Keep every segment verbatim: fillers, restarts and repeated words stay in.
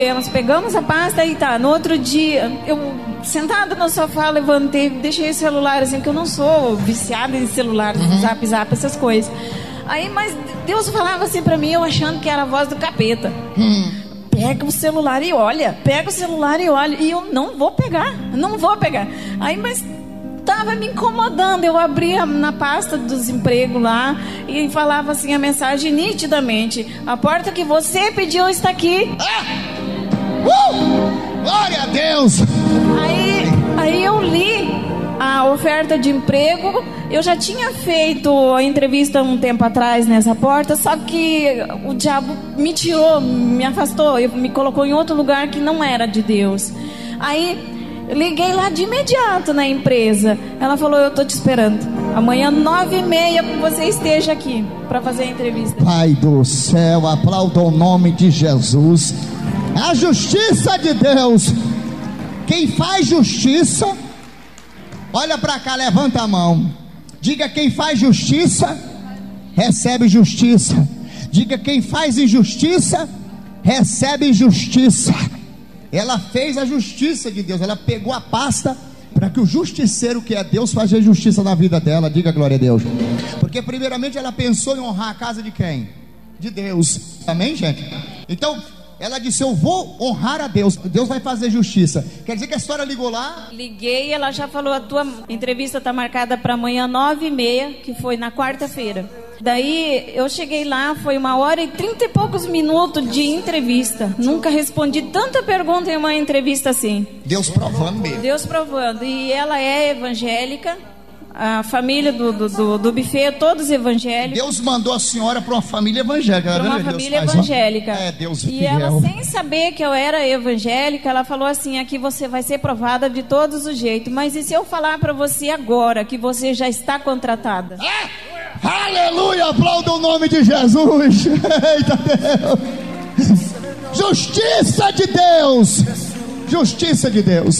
Nós pegamos a pasta e tá, no outro dia, eu sentada no sofá, levantei, deixei o celular, assim, que eu não sou viciada em celular, uhum. zap, zap, essas coisas. Aí, mas Deus falava assim pra mim, eu achando que era a voz do capeta. Hum. Pega o celular e olha, pega o celular e olha. E eu não vou pegar, não vou pegar. Aí, mas tava me incomodando, eu abria na pasta dos empregos lá e falava assim a mensagem nitidamente: a porta que você pediu está aqui. Ah! Uh! Glória a Deus! Aí, aí eu li a oferta de emprego. Eu já tinha feito a entrevista um tempo atrás nessa porta, só que o diabo me tirou, me afastou, me colocou em outro lugar que não era de Deus. Aí liguei lá de imediato na empresa. Ela falou: eu tô te esperando. Amanhã, nove e meia, você esteja aqui para fazer a entrevista. Pai do céu, aplauda o nome de Jesus. A justiça de Deus. Quem faz justiça, olha para cá, levanta a mão. Diga: quem faz justiça, recebe justiça. Diga: quem faz injustiça, recebe injustiça. Ela fez a justiça de Deus. Ela pegou a pasta para que o justiceiro, que é Deus, faça justiça na vida dela. Diga glória a Deus. Porque primeiramente ela pensou em honrar a casa de quem? De Deus. Amém, gente? Então ela disse: eu vou honrar a Deus, Deus vai fazer justiça. Quer dizer que a senhora ligou lá? Liguei, ela já falou: a tua entrevista está marcada para amanhã, nove e meia, que foi na quarta-feira. Daí eu cheguei lá, foi uma hora e trinta e poucos minutos de entrevista. Nunca respondi tanta pergunta em uma entrevista assim. Deus provando mesmo. Deus provando. E ela é evangélica. A família do, do, do, do buffet, todos evangélicos. Deus mandou a senhora para uma família evangélica. Para uma Deus família faz, evangélica. É, Deus e fiel. ela, sem saber que eu era evangélica, ela falou assim: aqui você vai ser provada de todos os jeitos. Mas e se eu falar para você agora que você já está contratada? Ah! Aleluia, aplauda o nome de Jesus. Eita Deus. Justiça de Deus. Justiça de Deus.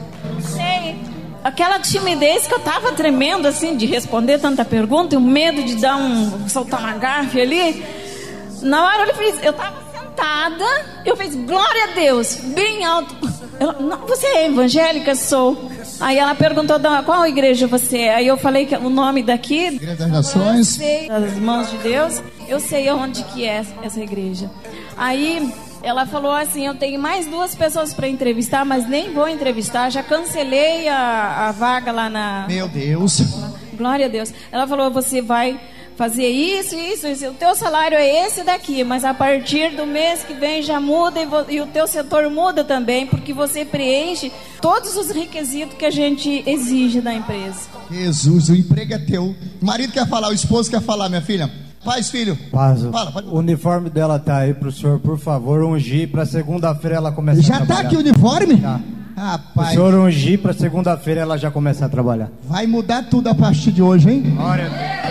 Sei. Aquela timidez que eu tava tremendo assim de responder tanta pergunta, e o medo de dar um soltar uma gafe ali. Na hora eu fiz, eu tava sentada, eu fiz glória a Deus, bem alto. Ela: não, você é evangélica? Sou. Aí ela perguntou: qual igreja você é? Aí eu falei que o nome daqui, Igreja das Nações, sei, das Mãos de Deus, eu sei onde que é essa igreja. Aí ela falou assim: eu tenho mais duas pessoas para entrevistar, mas nem vou entrevistar, já cancelei a, a vaga lá na... Meu Deus. Glória a Deus. Ela falou: você vai fazer isso, isso, isso, o teu salário é esse daqui, mas a partir do mês que vem já muda e, vo, e o teu setor muda também, porque você preenche todos os requisitos que a gente exige da empresa. Jesus, o emprego é teu. O marido quer falar, o esposo quer falar, minha filha. Paz, filho. Paz. Fala, pode... O uniforme dela tá aí pro senhor, por favor, ungir pra segunda-feira ela começar já a trabalhar. Já tá aqui o uniforme? Tá. Rapaz. O senhor ungir pra segunda-feira ela já começar a trabalhar. Vai mudar tudo a partir de hoje, hein? Glória a Deus.